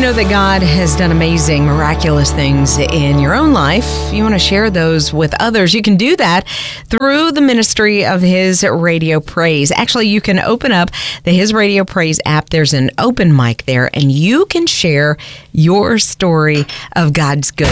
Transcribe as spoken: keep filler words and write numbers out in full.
know that God has done amazing, miraculous things in your own life, you want to share those with others, you can do that through the ministry of His Radio Praise. Actually, you can open up the His Radio Praise app. There's an open mic there, and you can share your story of God's goodness.